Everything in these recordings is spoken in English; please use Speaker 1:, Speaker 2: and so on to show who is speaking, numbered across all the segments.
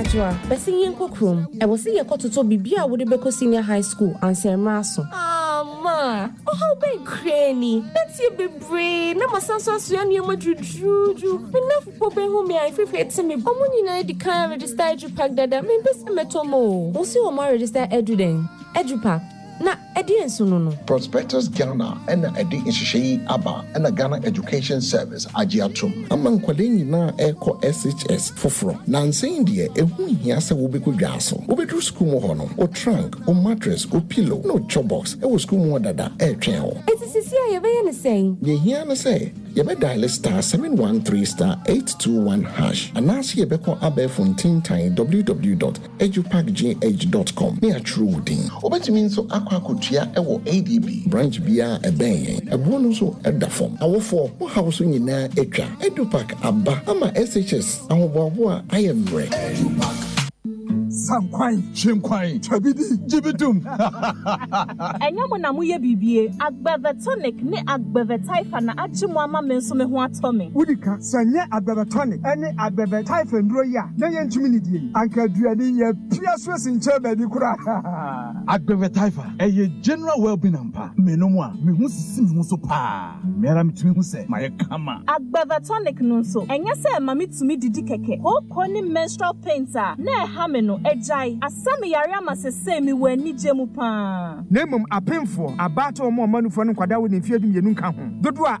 Speaker 1: Ajwa, besi yen kokrom. E wo se ye kototo bibia wo de beko senior high school ansemra so. Ma, how be cranny? That's your bebre. Na masanso so anu ma juju. Enough for be home me I fit me. Omuni na di kan register EduPack dada. Me best metomo. Wo se o ma register EduPack. Na edi ensuno no.
Speaker 2: Prospectus Ghana and edi inhyehyɛ aba and Ghana Education Service agiatum. Among kwade nyina eko SHS foforo. Na nsen de ehu hia se wo beko dwaso. Wo bedru school mo hono. O trunk, o mattress, o pillow, no chobox. E wo school mo dada twɛn ho.
Speaker 1: Sisi a ye na say.
Speaker 2: Ye hia na say. Ye be dial star 713 star 821 hash. Anase ye beko abe fontin time www.edupackgh.com. Ne atru wudin. Obetimi nso akwakotua ewo ADB branch bia ebenyen. Ebo no so edafom. Awofo wo house nyina etwa. EduPack aba ama SHS ahoboabo a ayemre.
Speaker 3: Samkwai, Chimkwai, Chabidi, Jibidum.
Speaker 4: Enyamu na muye bibie, Agbevetonic ne Agbevetaifa na achimwama mensume huwa tome.
Speaker 3: Udika, sanye Agbevetonic, ene Agbevetaifa ndroya, nenye nchumini diye. Anka duani ye piaswe sinchebe di kura.
Speaker 5: Agbevetaifa, eye general well-being ampa. Menomwa, mihusisi mihuso pa. Mera mitumi huse, maye kama.
Speaker 4: Agbevetonic nunso, enyase mamitumi didi keke. Hoko ni menstrual painter, ne hameno ejai. Asami yariama sese mi weni jemu pa.
Speaker 3: Nemum apemfo, abato omo manufo nkwada wo nfie dum yenu nka ho. Dodua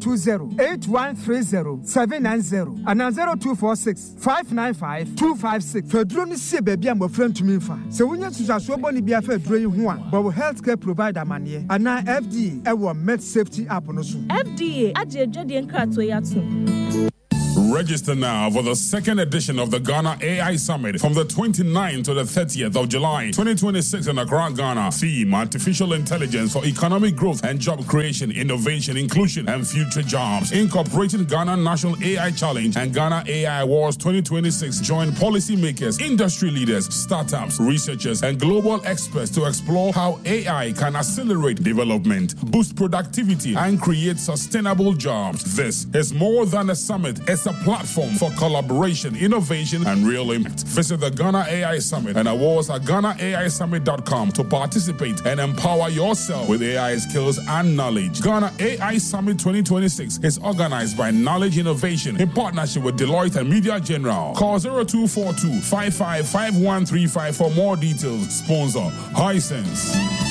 Speaker 3: 020-8130-790 and 0246-595-256. Fedro ni se bebia mofra ntumi mfa. Se wonya susaso boni bia fedro yi ho a, bo healthcare provider mane ana FDA ewo med safety app no so.
Speaker 4: FDA ajeje nkrato yatu.
Speaker 6: Register now for the second edition of the Ghana AI Summit from the 29th to the 30th of July 2026 in Accra, Ghana. Theme: Artificial Intelligence for Economic Growth and Job Creation, Innovation, Inclusion, and Future Jobs. Incorporating Ghana National AI Challenge and Ghana AI Awards 2026. Join policymakers, industry leaders, startups, researchers, and global experts to explore how AI can accelerate development, boost productivity, and create sustainable jobs. This is more than a summit. It's a platform for collaboration, innovation, and real impact. Visit the Ghana AI Summit and awards at GhanaAISummit.com to participate and empower yourself with AI skills and knowledge. Ghana AI Summit 2026 is organized by Knowledge Innovation in partnership with Deloitte and Media General. Call 0242-555135 for more details. Sponsor Hisense.